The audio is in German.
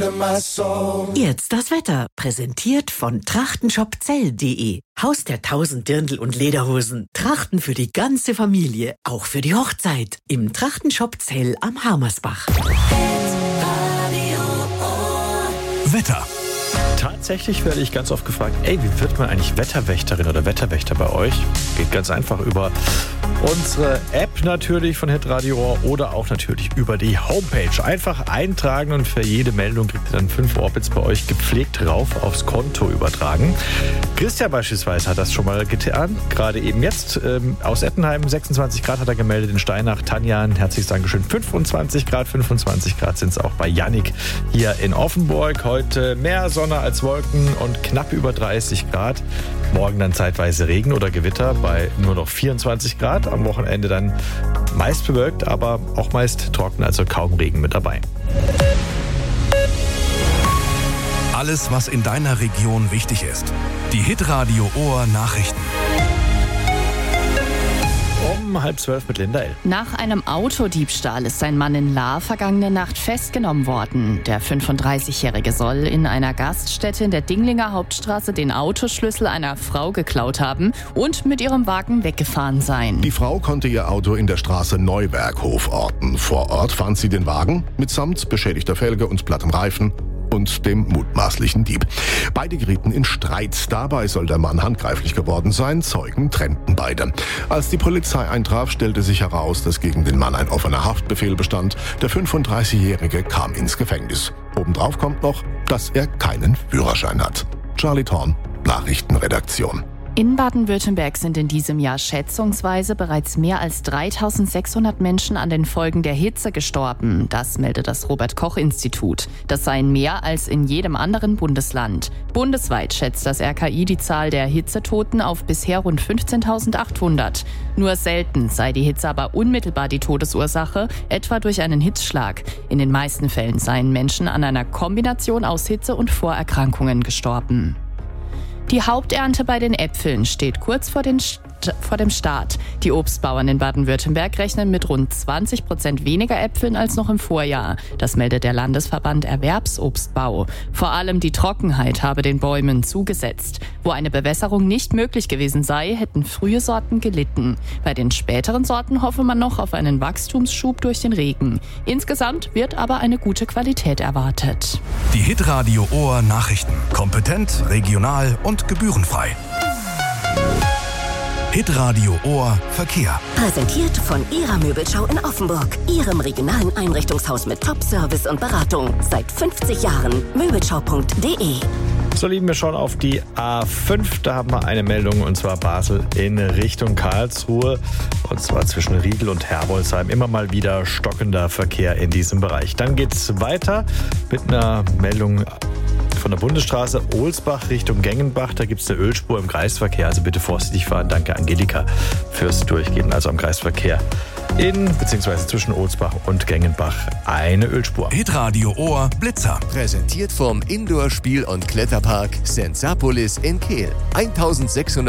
Jetzt das Wetter, präsentiert von trachtenshopzell.de. Haus der 1000 Dirndl und Lederhosen. Trachten für die ganze Familie, auch für die Hochzeit. Im Trachtenshop Zell am Harmersbach. Wetter. Tatsächlich werde ich ganz oft gefragt, wie wird man eigentlich Wetterwächterin oder Wetterwächter bei euch? Geht ganz einfach über unsere App natürlich von Hitradio Ohr oder auch natürlich über die Homepage. Einfach eintragen und für jede Meldung kriegt ihr dann 5 Orbits bei euch gepflegt rauf aufs Konto übertragen. Christian beispielsweise hat das schon mal getan, gerade eben jetzt. Aus Ettenheim 26 Grad hat er gemeldet, in Steinach. Tanja, ein herzliches Dankeschön. 25 Grad sind es auch bei Jannik hier in Offenburg. Heute mehr Sonne als Wolken und knapp über 30 Grad. Morgen dann zeitweise Regen oder Gewitter bei nur noch 24 Grad. Am Wochenende dann meist bewölkt, aber auch meist trocken, also kaum Regen mit dabei. Alles, was in deiner Region wichtig ist. Die Hitradio Ohr Nachrichten. Um 11:30 mit Linda L. Nach einem Autodiebstahl ist ein Mann in Lahr vergangene Nacht festgenommen worden. Der 35-Jährige soll in einer Gaststätte in der Dinglinger Hauptstraße den Autoschlüssel einer Frau geklaut haben und mit ihrem Wagen weggefahren sein. Die Frau konnte ihr Auto in der Straße Neuberghof orten. Vor Ort fand sie den Wagen mitsamt beschädigter Felge und plattem Reifen und dem mutmaßlichen Dieb. Beide gerieten in Streit. Dabei soll der Mann handgreiflich geworden sein. Zeugen trennten beide. Als die Polizei eintraf, stellte sich heraus, dass gegen den Mann ein offener Haftbefehl bestand. Der 35-Jährige kam ins Gefängnis. Obendrauf kommt noch, dass er keinen Führerschein hat. Charlie Thorn, Nachrichtenredaktion. In Baden-Württemberg sind in diesem Jahr schätzungsweise bereits mehr als 3600 Menschen an den Folgen der Hitze gestorben. Das meldet das Robert-Koch-Institut. Das seien mehr als in jedem anderen Bundesland. Bundesweit schätzt das RKI die Zahl der Hitzetoten auf bisher rund 15.800. Nur selten sei die Hitze aber unmittelbar die Todesursache, etwa durch einen Hitzschlag. In den meisten Fällen seien Menschen an einer Kombination aus Hitze und Vorerkrankungen gestorben. Die Haupternte bei den Äpfeln steht kurz vor dem Start. Die Obstbauern in Baden-Württemberg rechnen mit rund 20% weniger Äpfeln als noch im Vorjahr. Das meldet der Landesverband Erwerbsobstbau. Vor allem die Trockenheit habe den Bäumen zugesetzt. Wo eine Bewässerung nicht möglich gewesen sei, hätten frühe Sorten gelitten. Bei den späteren Sorten hoffe man noch auf einen Wachstumsschub durch den Regen. Insgesamt wird aber eine gute Qualität erwartet. Die Hitradio Ohr Nachrichten. Kompetent, regional und gebührenfrei. Hitradio Ohr Verkehr. Präsentiert von Ihrer Möbelschau in Offenburg. Ihrem regionalen Einrichtungshaus mit Top-Service und Beratung. Seit 50 Jahren. Möbelschau.de. So, lieben wir schon auf die A5. Da haben wir eine Meldung, und zwar Basel in Richtung Karlsruhe. Und zwar zwischen Riedl und Herbolzheim. Immer mal wieder stockender Verkehr in diesem Bereich. Dann geht's weiter mit einer Meldung von der Bundesstraße Ohlsbach Richtung Gengenbach. Da gibt es eine Ölspur im Kreisverkehr. Also bitte vorsichtig fahren. Danke, Angelika, fürs Durchgehen. Also am Kreisverkehr bzw. zwischen Ohlsbach und Gengenbach eine Ölspur. Hitradio Ohr Blitzer. Präsentiert vom Indoor-Spiel- und Kletterpark Sensapolis in Kehl. 1600